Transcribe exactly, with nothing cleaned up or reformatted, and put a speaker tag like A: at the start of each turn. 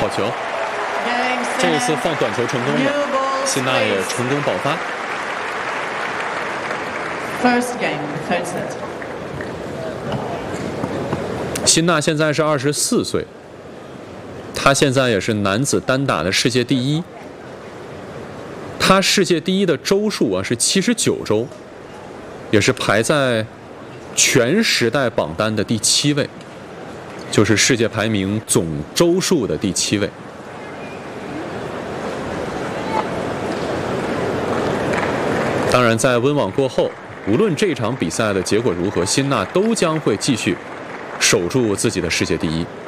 A: 球，这一次放短球成功了，辛纳也成功爆发。
B: First game, third set.
A: 辛纳现在是二十四岁，他现在也是男子单打的世界第一。他世界第一的周数啊是七十九周，也是排在全时代榜单的第七位，就是世界排名总周数的第七位。当然，在温网过后，无论这场比赛的结果如何，辛纳都将会继续守住自己的世界第一。